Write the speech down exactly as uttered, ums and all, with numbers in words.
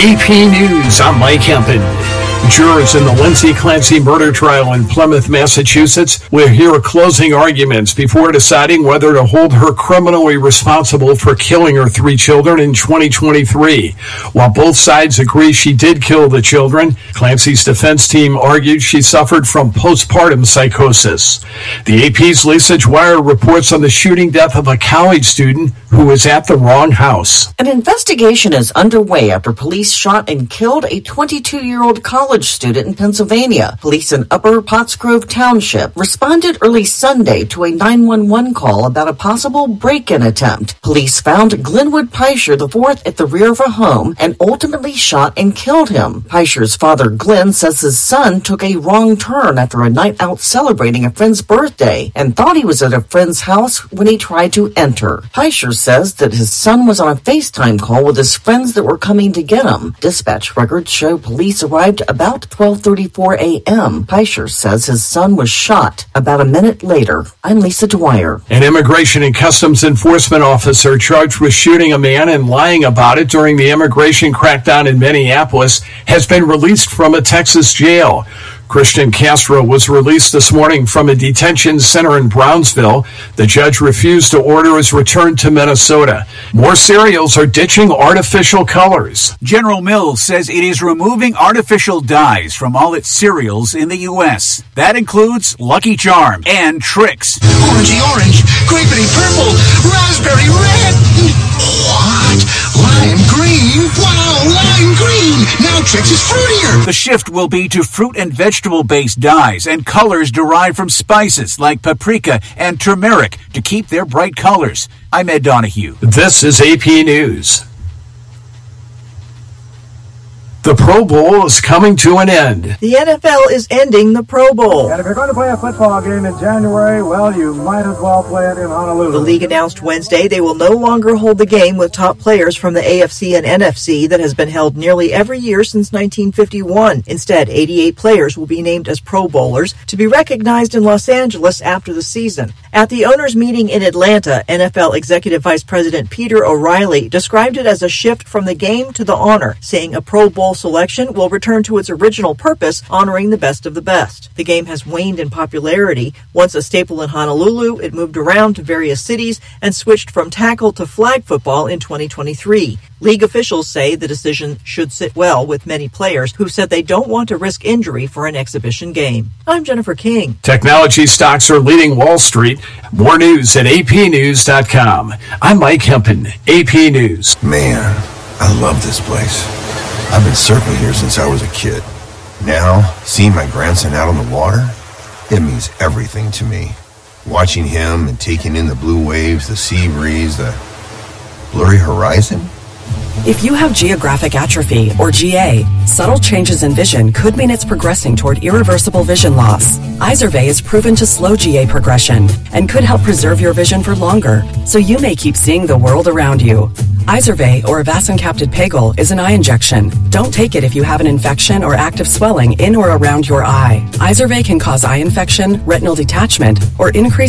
A P News, I'm Mike Hempen. Jurors in the Lindsay Clancy murder trial in Plymouth, Massachusetts will hear closing arguments before deciding whether to hold her criminally responsible for killing her three children in twenty twenty-three. While both sides agree she did kill the children, Clancy's defense team argued she suffered from postpartum psychosis. The A P's Lisa Dwyer reports on the shooting death of a college student who was at the wrong house. An investigation is underway after police shot and killed a twenty-two-year-old college student in Pennsylvania. Police in Upper Pottsgrove Township responded early Sunday to a nine one one call about a possible break-in attempt. Police found Glenwood Peischer the fourth at the rear of a home and ultimately shot and killed him. Peischer's father, Glenn, says his son took a wrong turn after a night out celebrating a friend's birthday and thought he was at a friend's house when he tried to enter. Peischer says that his son was on a FaceTime call with his friends that were coming to get him. Dispatch records show police arrived about About twelve thirty-four a.m. Peischer says his son was shot about a minute later. I'm Lisa Dwyer. An Immigration and Customs Enforcement officer charged with shooting a man and lying about it during the immigration crackdown in Minneapolis has been released from a Texas jail. Christian Castro was released this morning from a detention center in Brownsville. The judge refused to order his return to Minnesota. More cereals are ditching artificial colors. General Mills says it is removing artificial dyes from all its cereals in the U S. That includes Lucky Charms and Trix. Orangey orange, grapey purple, raspberry red. What? Lime green? Wow, lime green! Now Trix is fruitier. The shift will be to fruit and vegetable-based dyes and colors derived from spices like paprika and turmeric to keep their bright colors. I'm Ed Donahue. This is A P News. The Pro Bowl is coming to an end. The N F L is ending the Pro Bowl. And if you're going to play a football game in January, well, you might as well play it in Honolulu. The league announced Wednesday they will no longer hold the game with top players from the A F C and N F C that has been held nearly every year since nineteen fifty-one. Instead, eighty-eight players will be named as Pro Bowlers to be recognized in Los Angeles after the season. At the owners' meeting in Atlanta, N F L Executive Vice President Peter O'Reilly described it as a shift from the game to the honor, saying a Pro Bowl selection will return to its original purpose, honoring the best of the best. The game has waned in popularity. Once a staple in Honolulu, it moved around to various cities and switched from tackle to flag football in twenty twenty-three. League officials say the decision should sit well with many players who said they don't want to risk injury for an exhibition game. I'm Jennifer King. Technology stocks are leading Wall Street. More news at A P news dot com. I'm Mike Hempen, A P News. Man, I love this place. I've been surfing here since I was a kid. Now, seeing my grandson out on the water, it means everything to me. Watching him and taking in the blue waves, the sea breeze, the blurry horizon. If you have geographic atrophy, or G A, subtle changes in vision could mean it's progressing toward irreversible vision loss. Izervay is proven to slow G A progression and could help preserve your vision for longer, so you may keep seeing the world around you. Izervay, or avacincaptad pegol, is an eye injection. Don't take it if you have an infection or active swelling in or around your eye. Izervay can cause eye infection, retinal detachment, or increase